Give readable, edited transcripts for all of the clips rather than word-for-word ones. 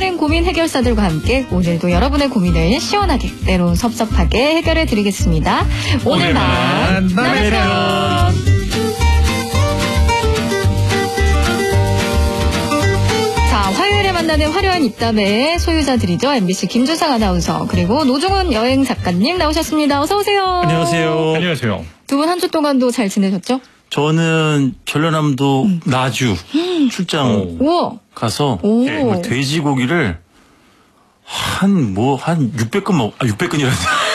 기다린 고민 해결사들과 함께 오늘도 여러분의 고민을 시원하게, 때론 섭섭하게 해결해 드리겠습니다. 오늘만 남의 편. 자, 화요일에 만나는 화려한 입담의 소유자들이죠. MBC 김주상 아나운서, 그리고 노종훈 여행 작가님 나오셨습니다. 어서 오세요. 안녕하세요. 안녕하세요. 두 분 한 주 동안도 잘 지내셨죠? 저는 전라남도 나주 출장 가서 돼지고기를 한 600근 600근이라서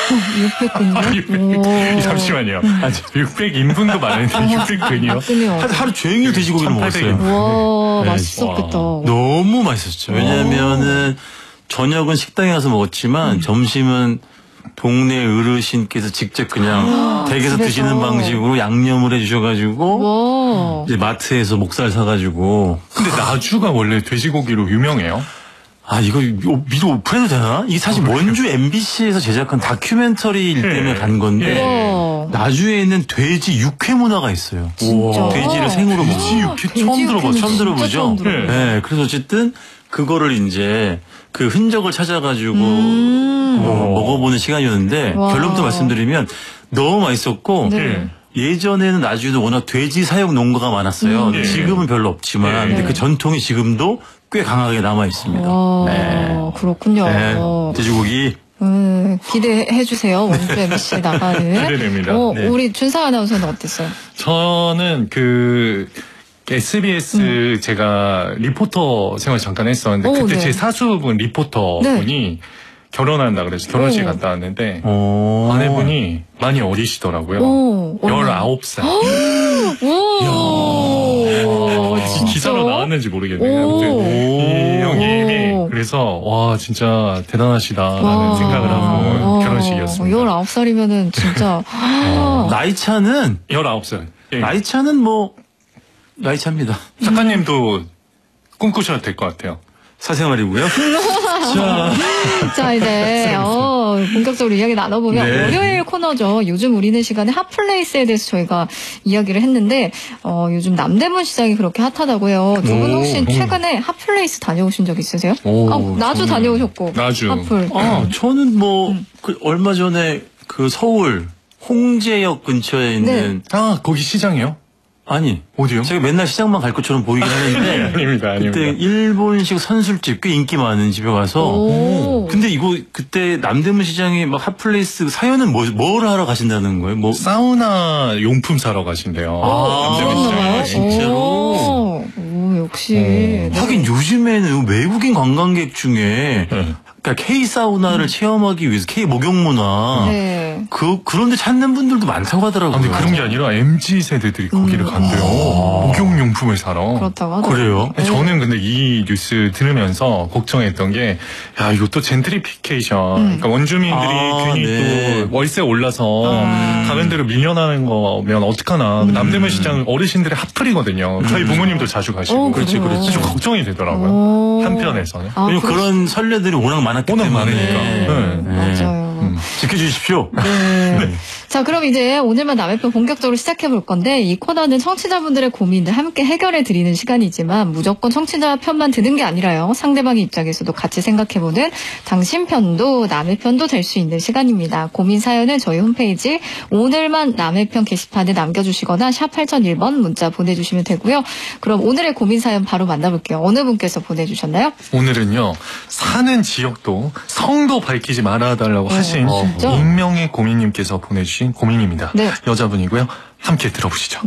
600근이요? 잠시만요. 600인분도 많은데 600근이요? 하루 종일 돼지고기를 먹었어요. 와, 맛있었겠다. 너무 맛있었죠. 왜냐하면은 저녁은 식당에 가서 먹었지만 점심은 동네 어르신께서 직접 그냥 댁에서 드시는 방식으로 양념을 해주셔가지고 이제 마트에서 목살 사가지고. 근데 나주가 원래 돼지고기로 유명해요? 아, 이거 미리 오픈해도 되나? 이게 사실 원주 MBC에서 제작한 다큐멘터리 때문에 간 건데 나주에 있는 돼지 육회 문화가 있어요. 진짜? 돼지를 생으로 돼지 육회 처음 들어보죠? 네, 그래서 어쨌든 그거를 이제 그 흔적을 찾아가지고 먹어보는 시간이었는데 결론부터 말씀드리면 너무 맛있었고 예전에는 나주에도 워낙 돼지 사육 농가가 많았어요. 지금은 별로 없지만 근데 그 전통이 지금도 꽤 강하게 남아 있습니다. 그렇군요. 네, 돼지고기. 기대해 주세요. 원주 MBC 나가는. 기대됩니다. 우리 준상 아나운서는 어땠어요? 저는 SBS 제가 리포터 생활 잠깐 했었는데 그때 제 사수분 리포터분이 결혼한다 그래서 결혼식 갔다 왔는데 아내분이 많이 어리시더라고요. 19살. 기사로 나왔는지 모르겠네요. 아무튼 이 형님이 그래서 와 진짜 대단하시다라는 생각을 하고 결혼식이었습니다. 19살이면은 진짜 나이 차는 19살. 나이 차는 나이 차입니다. 작가님도 꿈꾸셔도 될 것 같아요. 사생활이고요. 자, 이제 본격적으로 이야기 나눠보면 월요일 코너죠. 요즘 우리는 시간에 핫플레이스에 대해서 저희가 이야기를 했는데 요즘 남대문 시장이 그렇게 핫하다고요. 두 분 혹시 최근에 핫플레이스 다녀오신 적 있으세요? 나주 다녀오셨고. 나주. 핫플. 저는 얼마 전에 그 서울 홍제역 근처에 있는 거기 시장이요? 아니, 어디요? 제가 맨날 시장만 갈 것처럼 보이긴 하는데 아닙니다. 그때 일본식 선술집 꽤 인기 많은 집에 가서 근데 그때 남대문 시장에 막 핫플레이스 사연은 뭘 하러 가신다는 거예요? 사우나 용품 사러 가신대요. 남대문 시장에 진짜로? 역시. 하긴 요즘에는 외국인 관광객 중에 그러니까 K-사우나를 체험하기 위해서 K-목욕 문화 그런데 찾는 분들도 많다고 하더라고요. 근데 그런 게 아니라 MZ세대들이 거기를 간대요. 목욕용품을 사러. 그렇다고 하더라고요. 그래요? 저는 근데 이 뉴스 들으면서 걱정했던 게 이것도 젠트리피케이션. 그러니까 원주민들이 괜히 또 월세 올라서 다른 데로 밀려나는 거면 어떡하나. 남대문 시장 어르신들의 핫플이거든요. 저희 부모님도 자주 가시고. 그렇지. 좀 걱정이 되더라고요. 한편에서는. 왜냐면 그런 선례들이 워낙 많았기 때문에. 맞아요. 지켜주십시오. 자, 그럼 이제 오늘만 남의 편 본격적으로 시작해 볼 건데 이 코너는 청취자분들의 고민을 함께 해결해 드리는 시간이지만 무조건 청취자 편만 드는 게 아니라요. 상대방의 입장에서도 같이 생각해보는 당신 편도 남의 편도 될 수 있는 시간입니다. 고민 사연은 저희 홈페이지 오늘만 남의 편 게시판에 남겨주시거나 샵 8001번 문자 보내주시면 되고요. 그럼 오늘의 고민 사연 바로 만나볼게요. 어느 분께서 보내주셨나요? 오늘은요. 사는 지역도 성도 밝히지 말아달라고 하신 익명의 고민님께서 보내주신 고민입니다. 여자분이고요. 함께 들어보시죠.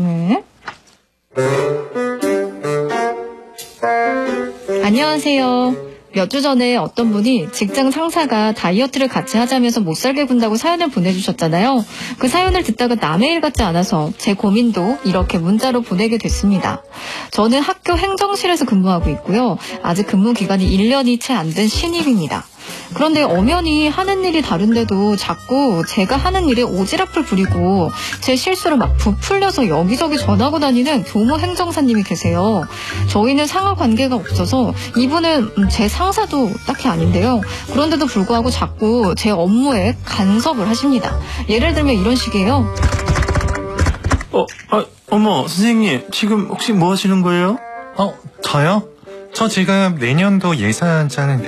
안녕하세요. 몇 주 전에 어떤 분이 직장 상사가 다이어트를 같이 하자면서 못 살게 군다고 사연을 보내주셨잖아요. 그 사연을 듣다가 남의 일 같지 않아서 제 고민도 이렇게 문자로 보내게 됐습니다. 저는 학교 행정실에서 근무하고 있고요. 아직 근무 기간이 1년이 채 안 된 신입입니다. 그런데 엄연히 하는 일이 다른데도 자꾸 제가 하는 일에 오지랖을 부리고 제 실수를 막 부풀려서 여기저기 전하고 다니는 교무 행정사님이 계세요. 저희는 상하 관계가 없어서 이분은 제 상사도 딱히 아닌데요. 그런데도 불구하고 자꾸 제 업무에 간섭을 하십니다. 예를 들면 이런 식이에요. 어머, 선생님, 지금 혹시 뭐 하시는 거예요? 저요? 저 지금 내년도 예산 짜는